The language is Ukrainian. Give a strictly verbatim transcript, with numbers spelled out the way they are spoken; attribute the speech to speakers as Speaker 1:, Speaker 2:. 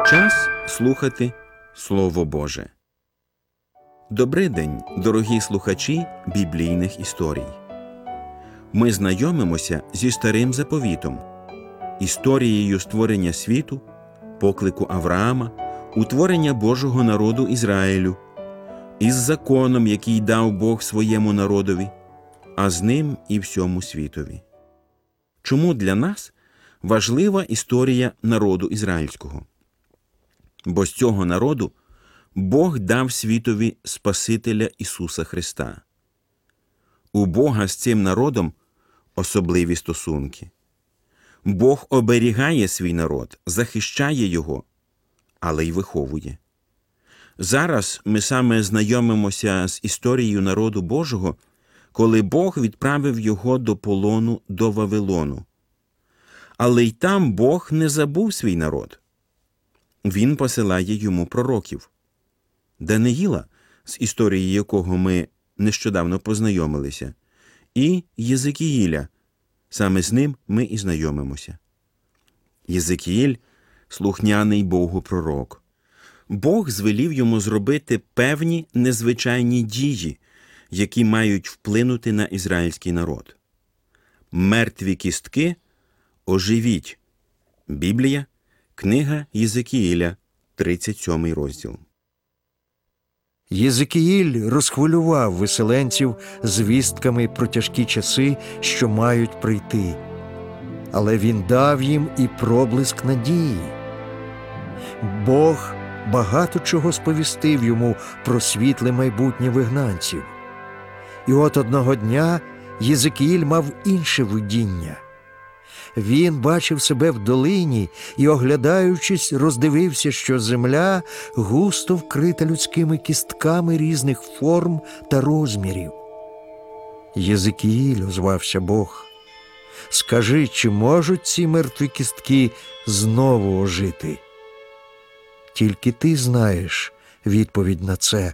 Speaker 1: Час слухати Слово Боже. Добрий день, дорогі слухачі біблійних історій. Ми знайомимося зі Старим Заповітом, історією створення світу, поклику Авраама, утворення Божого народу Ізраїлю, із законом, який дав Бог своєму народові, а з ним і всьому світові. Чому для нас важлива історія народу ізраїльського? Бо з цього народу Бог дав світові Спасителя Ісуса Христа. У Бога з цим народом особливі стосунки. Бог оберігає свій народ, захищає його, але й виховує. Зараз ми саме знайомимося з історією народу Божого, коли Бог відправив його до полону до Вавилону. Але й там Бог не забув свій народ. Він посилає йому пророків. Даниїла, з історією якого ми нещодавно познайомилися, і Єзикіїля, саме з ним ми і знайомимося. Єзикіїль – слухняний Богу пророк. Бог звелів йому зробити певні незвичайні дії, які мають вплинути на ізраїльський народ. Мертві кістки оживіть. Біблія, книга Єзикіїля, тридцять сьомий розділ.
Speaker 2: Єзикіїль розхвилював виселенців звістками про тяжкі часи, що мають прийти. Але він дав їм і проблиск надії. Бог багато чого сповістив йому про світле майбутнє вигнанців. І от одного дня Єзикіїль мав інше видіння. Він бачив себе в долині і, оглядаючись, роздивився, що земля густо вкрита людськими кістками різних форм та розмірів. Єзикіїль, озвався Бог, скажи, чи можуть ці мертві кістки знову ожити? Тільки ти знаєш відповідь на це,